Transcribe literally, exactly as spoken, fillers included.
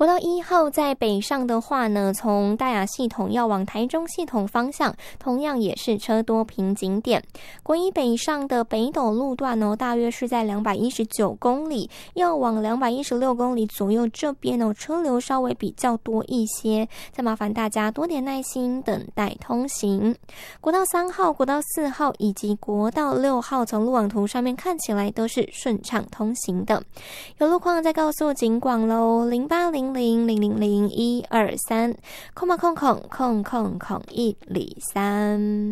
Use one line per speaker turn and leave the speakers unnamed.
国道一号在北上的话呢，从大雅系统要往台中系统方向，同样也是车多瓶颈点。国一北上的北斗路段哦，大约是在两百一十九公里，要往两百一十六公里左右这边哦，车流稍微比较多一些，再麻烦大家多点耐心等待通行。国道三号、国道四号以及国道六号，从路网图上面看起来都是顺畅通行的。有路况再告诉警广喽，零八零零零零零一二三，空嘛空空空空空一里三。